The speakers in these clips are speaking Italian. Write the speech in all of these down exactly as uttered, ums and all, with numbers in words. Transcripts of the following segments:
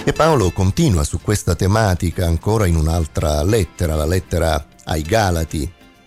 E Paolo continua su questa tematica ancora in un'altra lettera, la lettera ai Galati.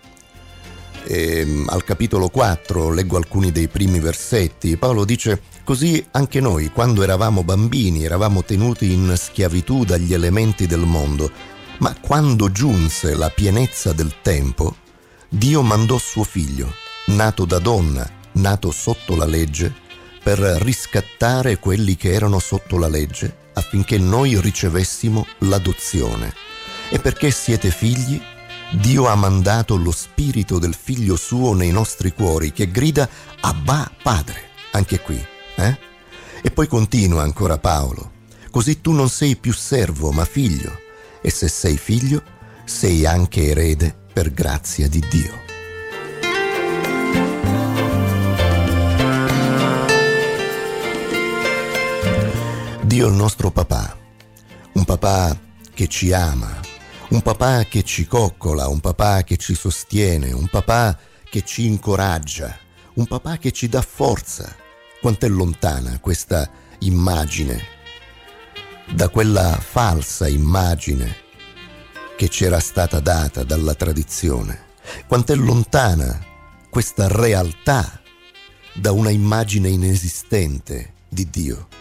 E, al capitolo quattro leggo alcuni dei primi versetti. Paolo dice: così anche noi, quando eravamo bambini, eravamo tenuti in schiavitù dagli elementi del mondo, ma quando giunse la pienezza del tempo, Dio mandò suo figlio, nato da donna, nato sotto la legge, per riscattare quelli che erano sotto la legge, affinché noi ricevessimo l'adozione. E perché siete figli, Dio ha mandato lo spirito del figlio suo nei nostri cuori, che grida Abba Padre. Anche qui, eh? E poi continua ancora Paolo: così tu non sei più servo ma figlio, e se sei figlio sei anche erede per grazia di Dio. Dio è il nostro papà, un papà che ci ama, un papà che ci coccola, un papà che ci sostiene, un papà che ci incoraggia, un papà che ci dà forza. Quant'è lontana questa immagine da quella falsa immagine che ci era stata data dalla tradizione. Quant'è lontana questa realtà da una immagine inesistente di Dio.